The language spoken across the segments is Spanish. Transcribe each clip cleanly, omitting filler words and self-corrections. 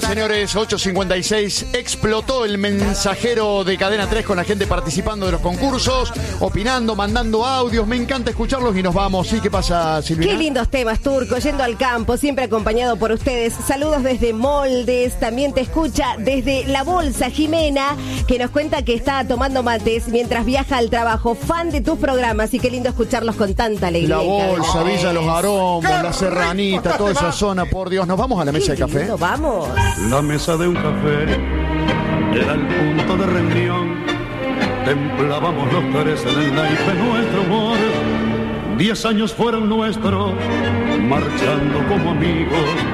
señores, 8:56. Explotó el mensajero de Cadena 3 con la gente participando de los concursos, opinando, mandando audios. Me encanta escucharlos y nos vamos. ¿Sí? ¿Qué pasa, Silvina? Qué lindos temas, Turco. Yendo al campo, siempre acompañado por ustedes. Saludos desde Moldes. También te escucha desde La Bolsa, Jimena, que nos cuenta que está tomando mates mientras viaja al trabajo. Fan de tus programas y qué lindo escucharlos con tanta alegría. La Bolsa, Villa de los Aromos, La Serranita, toda esa zona, por Dios. ¿Nos vamos a la mesa de café? Vamos. La mesa de un café era el punto de reunión. Templábamos los tres en el naipe nuestro amor. 10 años fueron nuestros, marchando como amigos.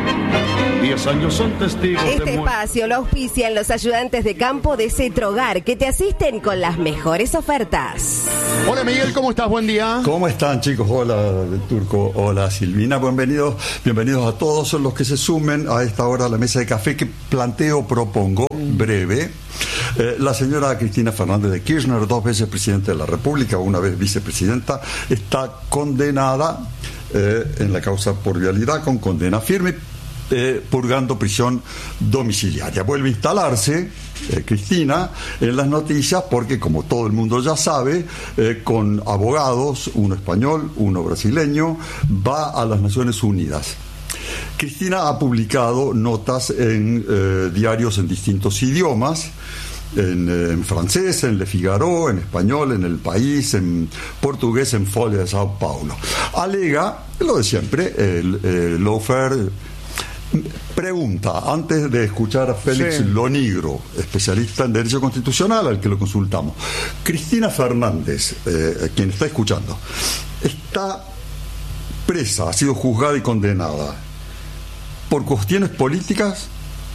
10 años son testigos Este de espacio lo auspician los ayudantes de campo de Cetrogar, que te asisten con las mejores ofertas. Hola, Miguel, ¿cómo estás? Buen día. ¿Cómo están, chicos? Hola, Turco. Hola, Silvina. Bienvenidos a todos los que se sumen a esta hora a la mesa de café que propongo, breve. La señora Cristina Fernández de Kirchner, 2 veces presidenta de la República, 1 vez vicepresidenta, está condenada en la causa por vialidad con condena firme, purgando prisión domiciliaria. Vuelve a instalarse Cristina en las noticias porque, como todo el mundo ya sabe, con abogados, uno español, uno brasileño, va a las Naciones Unidas. Cristina ha publicado notas en diarios en distintos idiomas, en francés, en Le Figaro, en español, en El País, en portugués, en Folha de Sao Paulo. Alega lo de siempre, el lawfare. Pregunta, antes de escuchar a Félix Lonigro, especialista en Derecho Constitucional, al que lo consultamos. Cristina Fernández, quien está escuchando, está presa, ha sido juzgada y condenada por cuestiones políticas,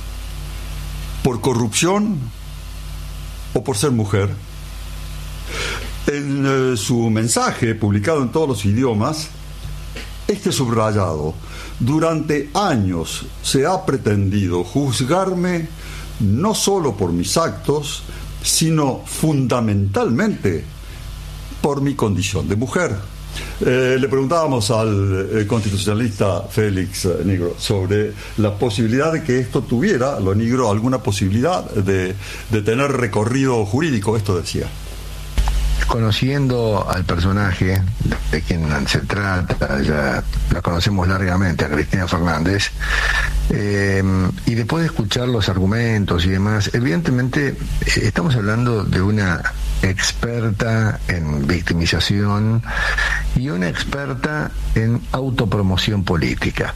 por corrupción o por ser mujer. En su mensaje, publicado en todos los idiomas, subrayado: durante años se ha pretendido juzgarme no solo por mis actos, sino fundamentalmente por mi condición de mujer. Le preguntábamos al constitucionalista Félix Lonigro sobre la posibilidad de que esto tuviera, Lonigro, alguna posibilidad de tener recorrido jurídico. Esto decía: conociendo al personaje de quien se trata, ya la conocemos largamente, a Cristina Fernández, y después de escuchar los argumentos y demás, evidentemente estamos hablando de una experta en victimización y una experta en autopromoción política.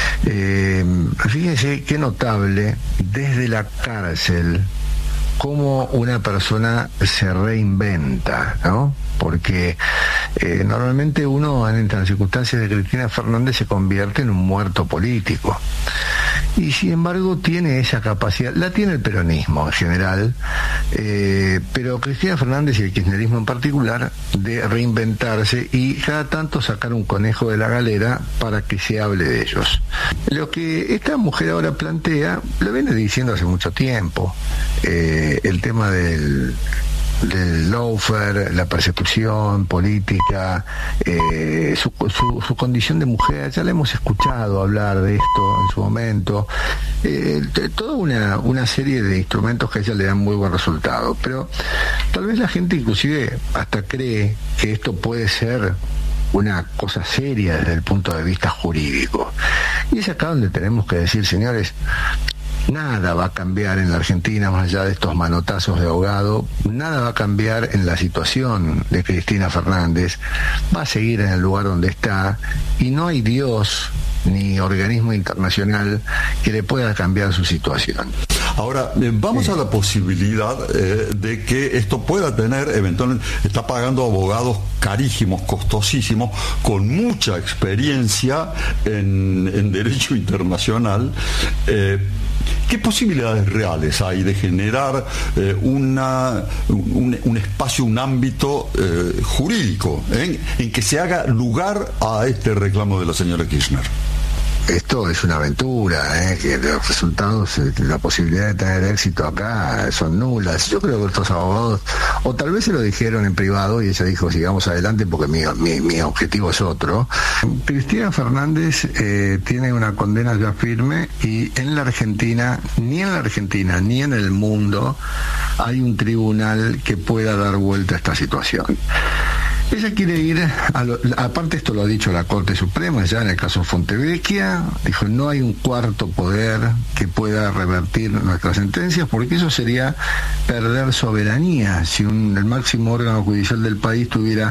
Fíjense qué notable desde la cárcel cómo una persona se reinventa, ¿no? Porque normalmente uno, en las circunstancias de Cristina Fernández, se convierte en un muerto político. Y sin embargo tiene esa capacidad, la tiene el peronismo en general, pero Cristina Fernández y el kirchnerismo en particular, de reinventarse y cada tanto sacar un conejo de la galera para que se hable de ellos. Lo que esta mujer ahora plantea, lo viene diciendo hace mucho tiempo, el tema del lawfare, la persecución política, su condición de mujer, ya la hemos escuchado hablar de esto en su momento, toda una serie de instrumentos que a ella le dan muy buen resultado, pero tal vez la gente inclusive hasta cree que esto puede ser una cosa seria desde el punto de vista jurídico, y es acá donde tenemos que decir, señores, nada va a cambiar en la Argentina más allá de estos manotazos de ahogado, nada va a cambiar en la situación de Cristina Fernández, va a seguir en el lugar donde está y no hay Dios ni organismo internacional que le pueda cambiar su situación. Ahora, vamos a la posibilidad de que esto pueda tener, eventualmente, está pagando abogados carísimos, costosísimos, con mucha experiencia en derecho internacional. ¿Qué posibilidades reales hay de generar un espacio, un ámbito jurídico en que se haga lugar a este reclamo de la señora Kirchner? esto es una aventura, que los resultados, la posibilidad de tener éxito acá son nulas. Yo creo que estos abogados, o tal vez se lo dijeron en privado y ella dijo sigamos adelante porque mi objetivo es otro. Cristina Fernández tiene una condena ya firme y en la Argentina ni en el mundo hay un tribunal que pueda dar vuelta a esta situación. Ella quiere ir, aparte esto lo ha dicho la Corte Suprema, ya en el caso Fontevecchia, dijo no hay un cuarto poder que pueda revertir nuestras sentencias, porque eso sería perder soberanía, si el máximo órgano judicial del país tuviera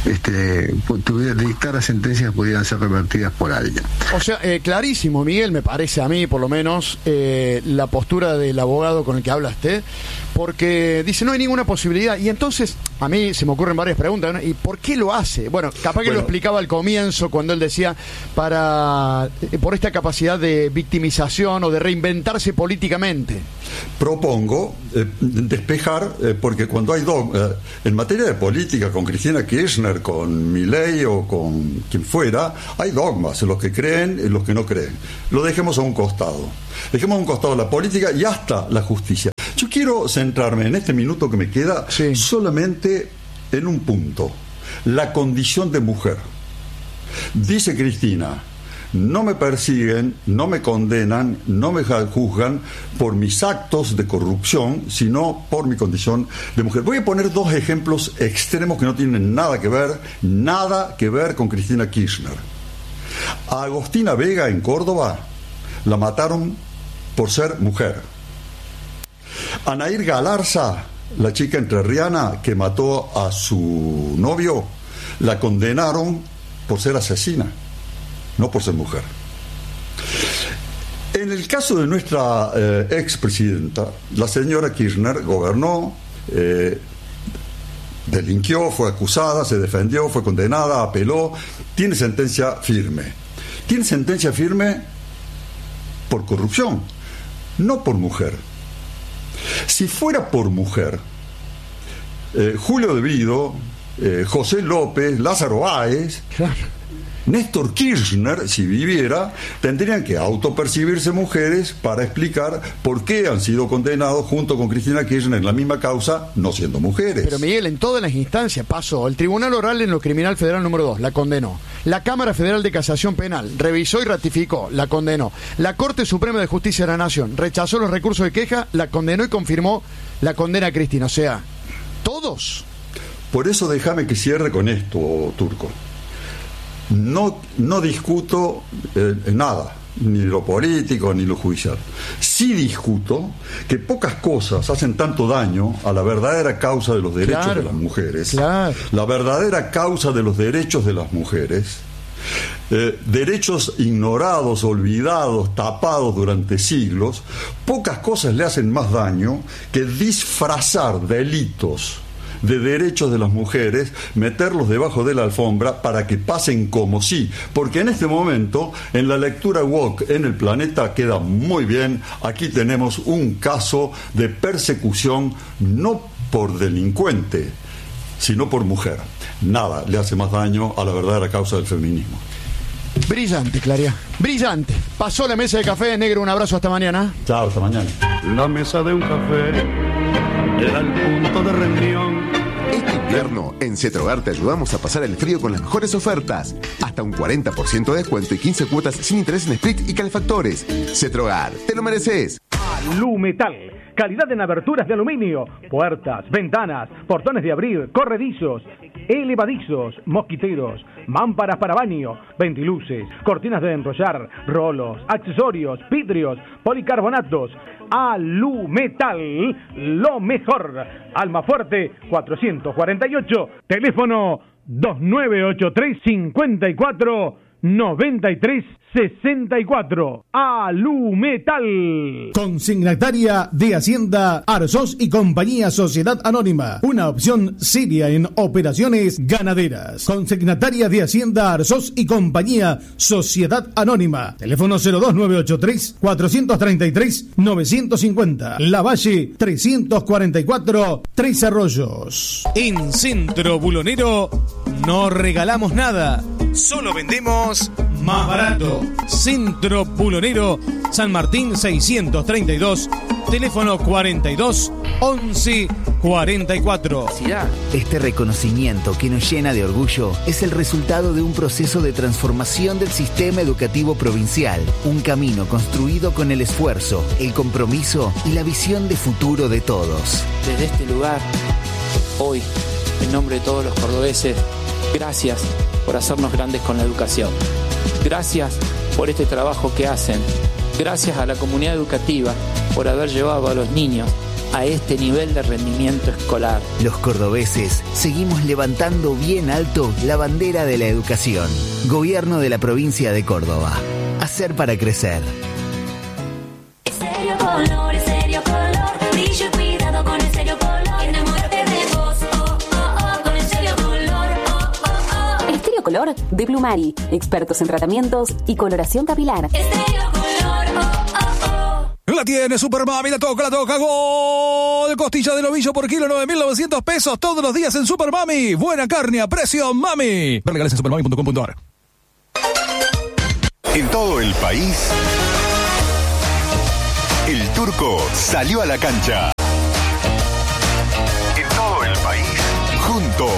dictar sentencias que pudieran ser revertidas por alguien. O sea, clarísimo, Miguel, me parece a mí, por lo menos, la postura del abogado con el que hablaste, porque dice no hay ninguna posibilidad, y entonces a mí se me ocurren varias preguntas, ¿no? ¿Y por qué lo hace? Bueno, capaz que lo explicaba al comienzo cuando él decía por esta capacidad de victimización o de reinventarse políticamente. Propongo despejar, porque cuando hay en materia de política, con Cristina Kirchner, con Milei o con quien fuera, hay dogmas, los que creen y los que no creen. Lo dejemos a un costado. Dejemos a un costado la política y hasta la justicia. Yo quiero centrarme en este minuto que me queda solamente en un punto: la condición de mujer. Dice Cristina, no me persiguen, no me condenan, no me juzgan por mis actos de corrupción, sino por mi condición de mujer. Voy a poner dos ejemplos extremos que no tienen nada que ver con Cristina Kirchner. A Agostina Vega en Córdoba la mataron por ser mujer. A Nair Galarza, la chica entrerriana que mató a su novio, la condenaron por ser asesina, no por ser mujer. En el caso de nuestra expresidenta, la señora Kirchner gobernó, delinquió, fue acusada, se defendió, fue condenada, apeló, tiene sentencia firme. Tiene sentencia firme por corrupción, no por mujer. Si fuera por mujer, Julio De Vido, José López, Lázaro Báez, Néstor Kirchner, si viviera, tendrían que autopercibirse mujeres para explicar por qué han sido condenados junto con Cristina Kirchner en la misma causa, no siendo mujeres. Pero Miguel, en todas las instancias pasó. El Tribunal Oral en lo Criminal Federal número 2 la condenó. La Cámara Federal de Casación Penal revisó y ratificó, la condenó. La Corte Suprema de Justicia de la Nación rechazó los recursos de queja, la condenó y confirmó la condena a Cristina. O sea, todos. Por eso déjame que cierre con esto, Turco. No discuto nada, ni lo político ni lo judicial. Sí discuto que pocas cosas hacen tanto daño a la verdadera causa de los derechos de las mujeres. La verdadera causa de los derechos de las mujeres. Derechos ignorados, olvidados, tapados durante siglos. Pocas cosas le hacen más daño que disfrazar delitos de derechos de las mujeres, meterlos debajo de la alfombra para que pasen como sí, porque en este momento en la lectura woke en el planeta queda muy bien. Aquí tenemos un caso de persecución no por delincuente, sino por mujer. Nada le hace más daño a la verdadera causa del feminismo. Brillante, Claria, brillante. Pasó la mesa de café, negro, un abrazo, hasta mañana. Chao, hasta mañana. La mesa de un café era el punto de reunión. Este invierno, en Cetrogar te ayudamos a pasar el frío con las mejores ofertas. Hasta un 40% de descuento y 15 cuotas sin interés en split y calefactores. Cetrogar, te lo mereces. Alumetal, calidad en aberturas de aluminio, puertas, ventanas, portones de abrir, corredizos, elevadizos, mosquiteros, mámparas para baño, ventiluces, cortinas de enrollar, rolos, accesorios, vidrios, policarbonatos. Alumetal, lo mejor. Almafuerte 448, teléfono 2983 54 93 64. Alumetal. Consignataria de Hacienda Arzós y Compañía Sociedad Anónima. Una opción seria en operaciones ganaderas. Consignataria de Hacienda Arzós y Compañía Sociedad Anónima. Teléfono 02983 433 950. La Valle 344 Tres Arroyos. En Centro Bulonero no regalamos nada. Solo vendemos más barato. Centro Pulonero, San Martín 632, teléfono 42 11 44. Este reconocimiento que nos llena de orgullo es el resultado de un proceso de transformación del sistema educativo provincial, un camino construido con el esfuerzo, el compromiso y la visión de futuro de todos. Desde este lugar, hoy, en nombre de todos los cordobeses, gracias por hacernos grandes con la educación. Gracias por este trabajo que hacen. Gracias a la comunidad educativa por haber llevado a los niños a este nivel de rendimiento escolar. Los cordobeses seguimos levantando bien alto la bandera de la educación. Gobierno de la provincia de Córdoba. Hacer para crecer. Estéreo Color, Estéreo Color, brillo y cuidado con Estéreo Color. Enamórate de vos, oh, oh, oh, con Estéreo Color, oh, oh, oh. Estéreo Color de Plumari, expertos en tratamientos y coloración capilar. Estéreo Color, oh, oh, oh. La tiene Super Mami, la toca, gol. Costilla de novillo por kilo, 9.900 pesos todos los días en Super Mami. Buena carne a precio, mami. Ver legales en supermami.com.ar. En todo el país, el Turco salió a la cancha. En todo el país, juntos.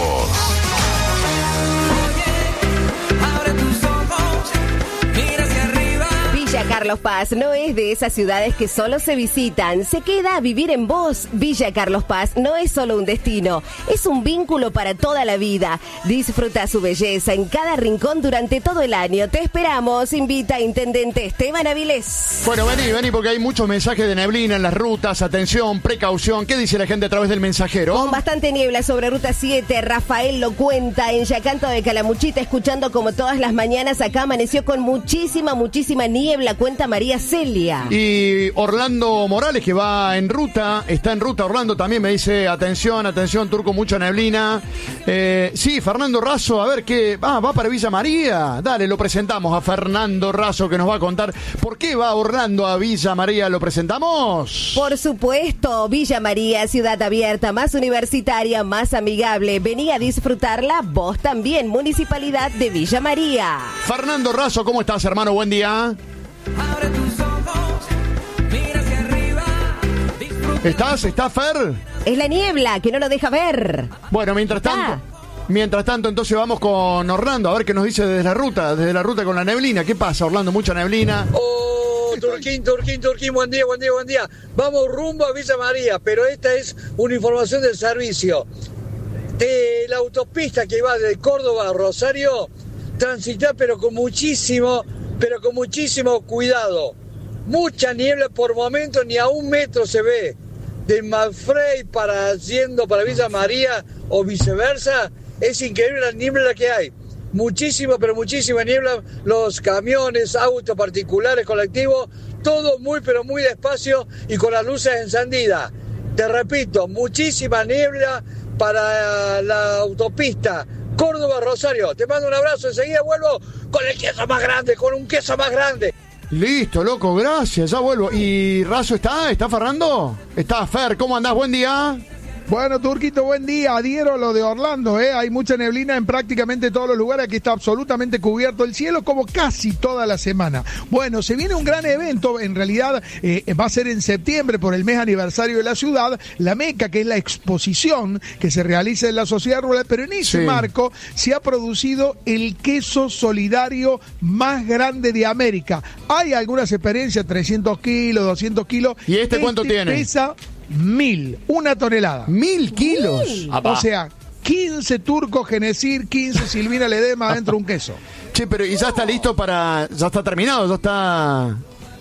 Villa Carlos Paz no es de esas ciudades que solo se visitan, se queda a vivir en vos. Villa Carlos Paz no es solo un destino, es un vínculo para toda la vida. Disfruta su belleza en cada rincón durante todo el año. Te esperamos, invita Intendente Esteban Avilés. Bueno, vení, porque hay muchos mensajes de neblina en las rutas. Atención, precaución. ¿Qué dice la gente a través del mensajero? Con bastante niebla sobre Ruta 7, Rafael lo cuenta en Yacanto de Calamuchita, escuchando como todas las mañanas. Acá amaneció con muchísima niebla, cuenta María Celia. Y Orlando Morales, que va en ruta, está en ruta Orlando también, me dice, atención, Turco, mucha neblina. Sí, Fernando Razo, a ver qué, va para Villa María. Dale, lo presentamos a Fernando Razo, que nos va a contar por qué va Orlando a Villa María. ¿Lo presentamos? Por supuesto, Villa María, ciudad abierta, más universitaria, más amigable. Vení a disfrutarla vos también, Municipalidad de Villa María. Fernando Razo, ¿cómo estás, hermano? Buen día. Abre tus ojos, mira hacia arriba. ¿Estás, Fer? Es la niebla que no lo deja ver. Bueno, mientras tanto, entonces vamos con Orlando, a ver qué nos dice desde la ruta con la neblina. ¿Qué pasa, Orlando? Mucha neblina. Oh, Turquín, buen día. Vamos rumbo a Villa María, pero esta es una información del servicio. De la autopista que va de Córdoba a Rosario, transitar pero con muchísimo cuidado. Mucha niebla por momentos, ni a 1 metro se ve. De Manfrey yendo para Villa María o viceversa, es increíble la niebla que hay. Muchísima niebla, los camiones, autos particulares, colectivos, todo muy despacio y con las luces encendidas. Te repito, muchísima niebla para la autopista Córdoba-Rosario. Te mando un abrazo, enseguida vuelvo con un queso más grande. Listo, loco, gracias, ya vuelvo. ¿Y Razo está Fernando? Está Fer, ¿cómo andás? Buen día. Bueno, Turquito, buen día. Adhiero a lo de Orlando, Hay mucha neblina en prácticamente todos los lugares. Aquí está absolutamente cubierto el cielo, como casi toda la semana. Bueno, se viene un gran evento. En realidad va a ser en septiembre por el mes aniversario de la ciudad. La Meca, que es la exposición que se realiza en la sociedad rural. Pero en ese marco se ha producido el queso solidario más grande de América. Hay algunas experiencias, 300 kilos, 200 kilos. ¿Y este cuánto tiene? Pesa 1.000, 1 tonelada. 1.000 kilos. O sea, 15 turcos Genesir, 15 Silvina Ledema dentro de un queso. Che, pero ¿y ya está listo ya está terminado, ya está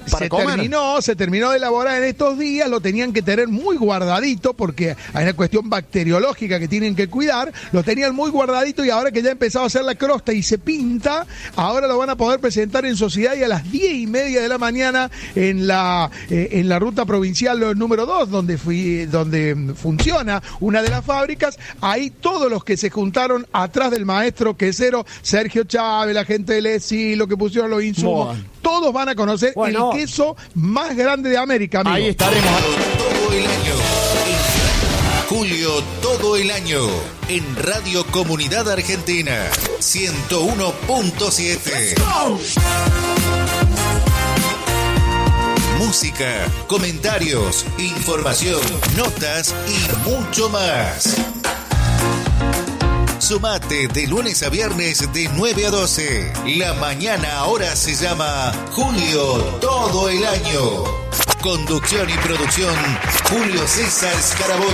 Se terminó de elaborar en estos días, lo tenían que tener muy guardadito porque hay una cuestión bacteriológica que tienen que cuidar, lo tenían muy guardadito y ahora que ya empezaba a hacer la crosta y se pinta, ahora lo van a poder presentar en sociedad y a las 10:30 de la mañana en la ruta provincial número 2, donde funciona una de las fábricas. Ahí todos los que se juntaron atrás del maestro quesero Sergio Chávez, la gente del ESI, lo que pusieron los insumos, todos van a conocer el queso más grande de América, amigo. Ahí estaremos. Todo el año. Julio todo el año en Radio Comunidad Argentina 101.7. Música, comentarios, información, notas y mucho más. Sumate de lunes a viernes de 9 a 12. La mañana ahora se llama Julio todo el año. Conducción y producción, Julio César Scaraboni.